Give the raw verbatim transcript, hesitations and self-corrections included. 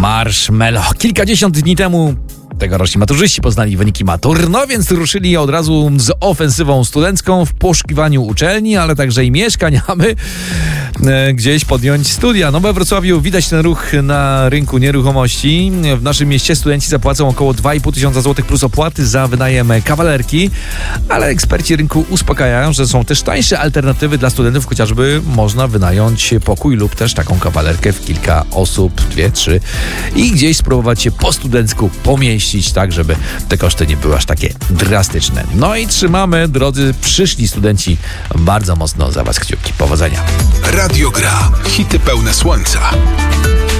Marshmello. Kilkadziesiąt dni temu tegoroczni maturzyści poznali wyniki matur, no więc ruszyli od razu z ofensywą studencką w poszukiwaniu uczelni, ale także i mieszkań, aby e, gdzieś podjąć studia. No we Wrocławiu widać ten ruch na rynku nieruchomości. W naszym mieście studenci zapłacą około dwa i pół tysiąca złotych plus opłaty za wynajem kawalerki, ale eksperci rynku uspokajają, że są też tańsze alternatywy dla studentów, chociażby można wynająć pokój lub też taką kawalerkę w kilka osób, dwie, trzy i gdzieś spróbować się po studencku pomieścić, tak żeby te koszty nie były aż takie drastyczne. No i trzymamy, drodzy przyszli studenci, bardzo mocno za was kciuki. Powodzenia. Radio Gra. Hity pełne słońca.